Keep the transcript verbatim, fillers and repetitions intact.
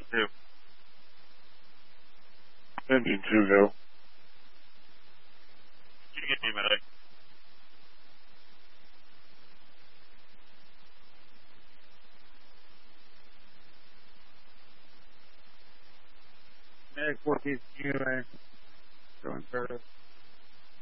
two. Engine two, go. You get me, medic. Medic fourteen, you, going further.